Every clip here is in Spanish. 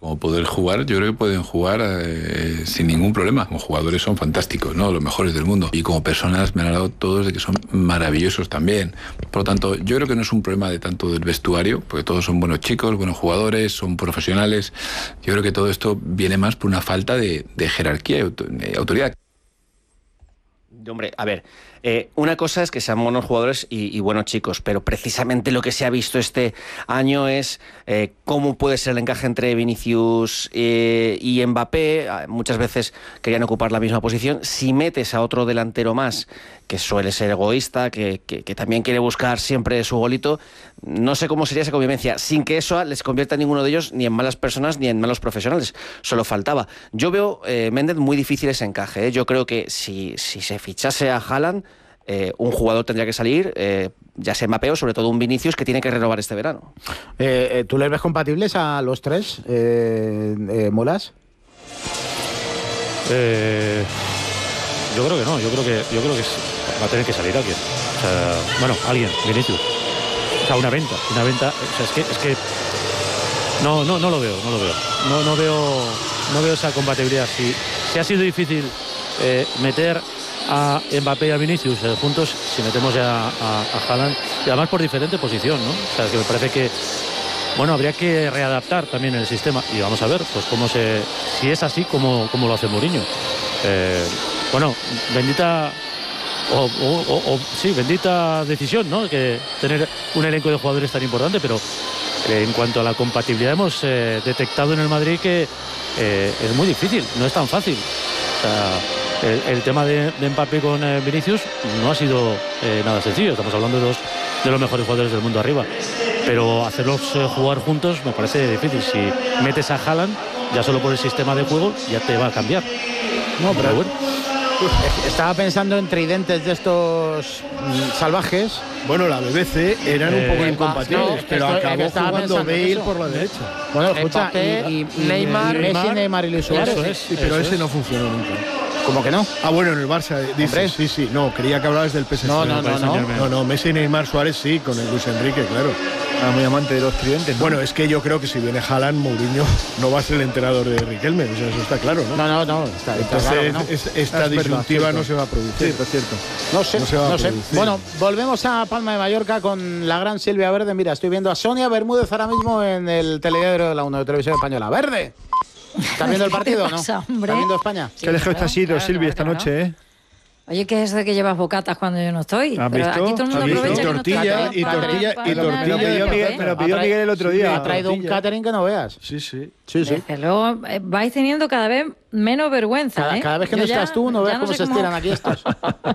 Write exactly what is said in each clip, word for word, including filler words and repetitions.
Como poder jugar, yo creo que pueden jugar eh, sin ningún problema. Como jugadores son fantásticos, ¿no? Los mejores del mundo. Y como personas me han hablado todos de que son maravillosos también. Por lo tanto, yo creo que no es un problema de tanto del vestuario, porque todos son buenos chicos, buenos jugadores, son profesionales. Yo creo que todo esto viene más por una falta de, de jerarquía y de autoridad. Hombre, a ver, eh, una cosa es que sean buenos jugadores y, y buenos chicos, pero precisamente lo que se ha visto este año es eh, cómo puede ser el encaje entre Vinicius eh, y Mbappé. Muchas veces querían ocupar la misma posición. Si metes a otro delantero más, que suele ser egoísta, que, que, que también quiere buscar siempre su golito, no sé cómo sería esa convivencia, sin que eso les convierta a ninguno de ellos ni en malas personas ni en malos profesionales. Solo faltaba. Yo veo, eh, Méndez, muy difícil ese encaje, ¿eh? Yo creo que si, si se fichase a Haaland, eh, un jugador tendría que salir, eh, ya sea Mbappé o sobre todo un Vinicius que tiene que renovar este verano. Eh, eh, ¿Tú les ves compatibles a los tres, eh, eh, Molas? Eh, yo creo que no, yo creo que, yo creo que va a tener que salir alguien. O sea, bueno, alguien, Vinicius. O sea, una venta, una venta. O sea, es que, es que no, no, no lo veo, no lo veo. No, no veo, no veo esa compatibilidad. Si, si ha sido difícil eh, meter a Mbappé y a Vinicius eh, juntos, si metemos ya a, a Haaland, y además por diferente posición, ¿no? O sea, que me parece que, bueno, habría que readaptar también el sistema y vamos a ver, pues cómo se, si es así, cómo, cómo lo hace Mourinho. Eh, bueno, bendita o, o, o, o sí, bendita decisión, ¿no? Que tener un elenco de jugadores tan importante, pero eh, en cuanto a la compatibilidad hemos eh, detectado en el Madrid que eh, es muy difícil, no es tan fácil. O sea, El, el tema de, de Mbappé con eh, Vinicius no ha sido eh, nada sencillo. Estamos hablando de dos de los mejores jugadores del mundo arriba. Pero hacerlos eh, jugar juntos me parece difícil. Si metes a Haaland, ya solo por el sistema de juego, ya te va a cambiar. No, pero, pero bueno. Estaba pensando en tridentes de estos mm, salvajes. Bueno, la B B C eran eh, un poco incompatibles, no, esto, pero acabó jugando Bale por la derecha. Bueno, escucha, Mbappé, y, y, y, Neymar, y Messi, Neymar y Luis Suárez. Eso es, sí, pero ese es. no funcionó nunca. ¿Cómo que no? Ah, bueno, en el Barça, dices, sí, sí, no, creía que hablabas del P S G. No, no, no, no, no, no, no, Messi, Neymar, Suárez sí, con el Luis Enrique, claro. Ah, muy amante de los tridentes, ¿no? Bueno, es que yo creo que si viene Haaland, Mourinho no va a ser el entrenador de Riquelme, o sea, eso está claro, ¿no? No, no, no, está, está Entonces, claro, ¿no? es, esta es disyuntiva verdad, no se va a producir. Cierto, cierto. No sé, no, se va no a sé. producir. Bueno, volvemos a Palma de Mallorca con la gran Silvia Verde. Mira, estoy viendo a Sonia Bermúdez ahora mismo en el telediario de la uno de Televisión Española. ¡Verde! ¿Estás viendo el partido o no? ¿Estás viendo España? Sí, qué lejos te has ido, Silvia, esta noche, ¿eh? Oye, ¿qué es eso de que llevas bocatas cuando yo no estoy? ¿Has Pero visto? aquí todo el mundo aprovecha y tortilla, que y no tortilla, está y tortilla. Me lo pidió, Miguel, me lo pidió Miguel el otro día. Ha traído un catering que no veas. Sí, sí. Sí, sí. Desde luego, eh, vais teniendo cada vez menos vergüenza, Cada, ¿eh? cada vez que Yo no ya- estás tú, no ves ya cómo sé se estiran aquí estos.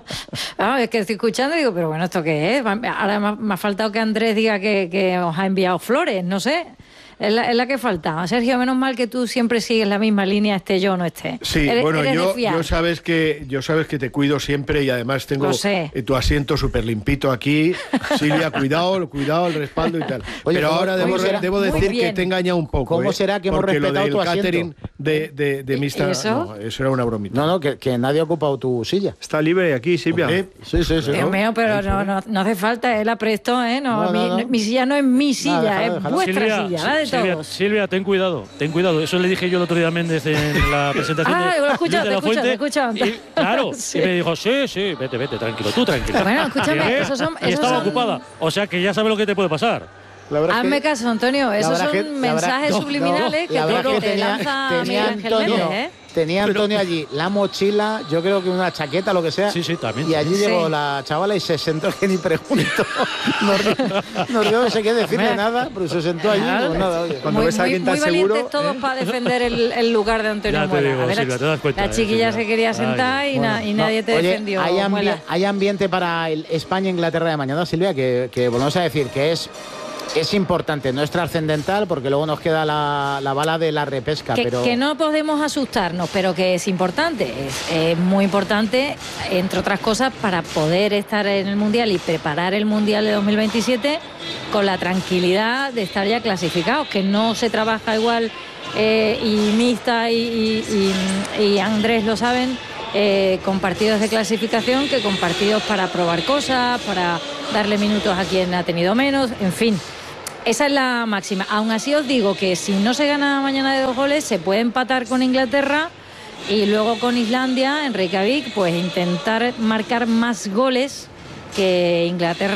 Vamos, es que estoy escuchando y digo, pero bueno, ¿esto qué es? Ahora me ha, me ha faltado que Andrés diga que, que os ha enviado flores, no sé. Es la, es la que falta. Sergio, menos mal que tú siempre sigues la misma línea, esté yo o no esté. Sí, Eres- bueno, eres de yo, fiar. yo sabes que yo sabes que te cuido siempre y además tengo Lo sé. eh, tu asiento súper limpito aquí. Silvia, cuidado, cuidado, el respaldo y tal. Oye, Pero ¿cómo- ahora cómo debo, será? debo Muy decir bien. que te engaña un poco. ¿Cómo ¿eh? será que hemos Porque respetado lo del tu asiento? catering de, de, de ¿Y- Mista, y eso? no, eso era una bromita. No, no, que, que nadie ha ocupado tu silla. Está libre aquí, Silvia. Hombre, Sí, sí, sí. Dios mío, pero no, no, no hace falta, él la prestó, ¿eh? No, No, no, mi, no. mi silla no es mi silla, déjalo, es déjalo. vuestra Silvia, silla, la de Silvia, todos. Silvia, ten cuidado, ten cuidado. Eso le dije yo el otro día a Méndez en la presentación Ah, de, lo he escuchado, de te la he Fuente. escuchado, te he escuchado. Y, claro, Sí. y me dijo, sí, sí, vete, vete, tranquilo, tú tranquilo. Bueno, escúchame, Llegué esos son- y esos estaba son- ocupada, o sea que ya sabe lo que te puede pasar. La verdad es Hazme que- caso, Antonio, esos verdad son que- la verdad- mensajes no, subliminales no, que la te, verdad que que te tenía- lanza tenía Miguel Ángel Antonio- Méndez, ¿eh? Tenía Antonio allí la mochila, yo creo que una chaqueta, lo que sea. Sí, sí, también. Y allí Sí. llegó la chavala y se sentó, que ni pregunto. No, no, no, no sé qué decirle nada, pero se sentó allí. Claro. Pues nada, oye. Cuando muy, ves a alguien muy, tan muy seguro, valientes todos ¿eh? para defender el, el lugar de Antonio Ya te Muela. digo, A ver, la Silvia, chi- te das cuenta, la eh, chiquilla Silvia. se quería Ay, sentar y, na- y No, nadie te oye, defendió. Hay, ambi- Muela. hay ambiente para el España-Inglaterra de mañana, Silvia, que, que volvemos a decir que es, es importante, no es trascendental, porque luego nos queda la, la bala de la repesca. Que, pero... que no podemos asustarnos, pero que es importante, es, es muy importante, entre otras cosas, para poder estar en el Mundial y preparar el Mundial de dos mil veintisiete con la tranquilidad de estar ya clasificados, que no se trabaja igual, eh, y Mista y, y, y- y Andrés lo saben, eh, con partidos de clasificación que con partidos para probar cosas, para darle minutos a quien ha tenido menos, en fin. Esa es la máxima. Aún así os digo que si no se gana mañana de dos goles, se puede empatar con Inglaterra y luego con Islandia, en Reykjavik, pues intentar marcar más goles que Inglaterra